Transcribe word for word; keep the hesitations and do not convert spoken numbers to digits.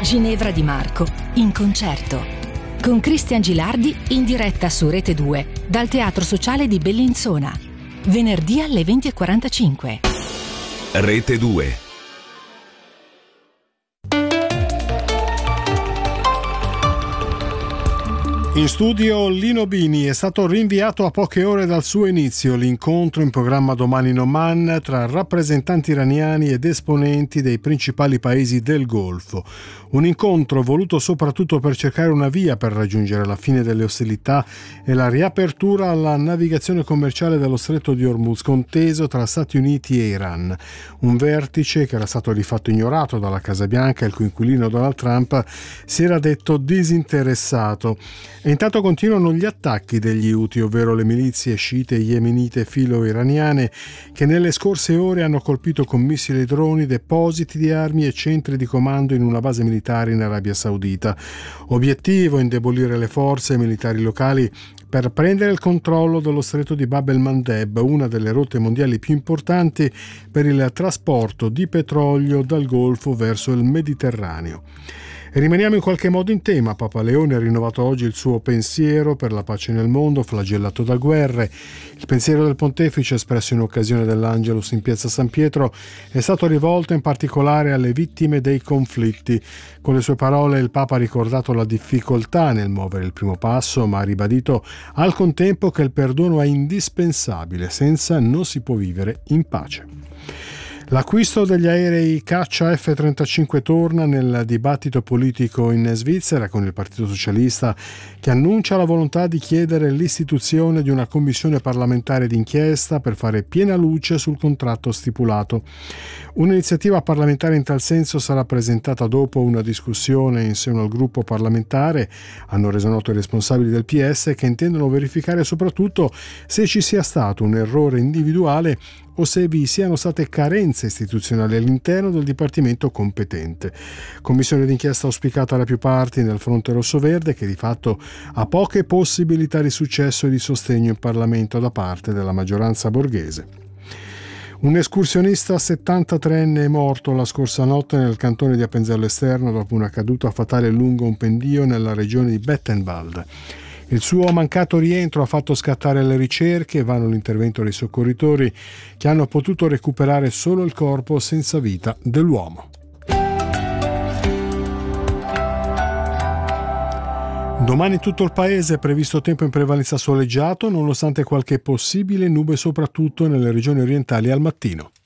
Ginevra Di Marco in concerto con Cristian Gilardi in diretta su Rete due dal Teatro Sociale di Bellinzona, venerdì alle venti e quarantacinque. Rete due. In studio Lino Bini. È stato rinviato a poche ore dal suo inizio l'incontro in programma domani in Oman tra rappresentanti iraniani ed esponenti dei principali paesi del Golfo. Un incontro voluto soprattutto per cercare una via per raggiungere la fine delle ostilità e la riapertura alla navigazione commerciale dello Stretto di Hormuz, conteso tra Stati Uniti e Iran. Un vertice che era stato di fatto ignorato dalla Casa Bianca, il cui inquilino Donald Trump si era detto disinteressato. E intanto continuano gli attacchi degli Houthi, ovvero le milizie sciite yemenite filo-iraniane, che nelle scorse ore hanno colpito con missili e droni depositi di armi e centri di comando in una base militare in Arabia Saudita. Obiettivo: indebolire le forze militari locali per prendere il controllo dello stretto di Bab el-Mandeb, una delle rotte mondiali più importanti per il trasporto di petrolio dal Golfo verso il Mediterraneo. E rimaniamo in qualche modo in tema. Papa Leone ha rinnovato oggi il suo pensiero per la pace nel mondo, flagellato da guerre. Il pensiero del pontefice, espresso in occasione dell'Angelus in piazza San Pietro, è stato rivolto in particolare alle vittime dei conflitti. Con le sue parole il Papa ha ricordato la difficoltà nel muovere il primo passo, ma ha ribadito al contempo che il perdono è indispensabile, senza non si può vivere in pace. L'acquisto degli aerei caccia effe trentacinque torna nel dibattito politico in Svizzera, con il Partito Socialista che annuncia la volontà di chiedere l'istituzione di una commissione parlamentare d'inchiesta per fare piena luce sul contratto stipulato. Un'iniziativa parlamentare in tal senso sarà presentata dopo una discussione in seno al gruppo parlamentare, hanno reso noto i responsabili del P S, che intendono verificare soprattutto se ci sia stato un errore individuale o se vi siano state carenze istituzionali all'interno del dipartimento competente. Commissione d'inchiesta auspicata da più parti nel fronte rossoverde, che di fatto ha poche possibilità di successo e di sostegno in Parlamento da parte della maggioranza borghese. Un escursionista settantatreenne è morto la scorsa notte nel cantone di Appenzello Esterno dopo una caduta fatale lungo un pendio nella regione di Bettenwald. Il suo mancato rientro ha fatto scattare le ricerche e vano l'intervento dei soccorritori, che hanno potuto recuperare solo il corpo senza vita dell'uomo. Domani tutto il paese è previsto tempo in prevalenza soleggiato, nonostante qualche possibile nube soprattutto nelle regioni orientali al mattino.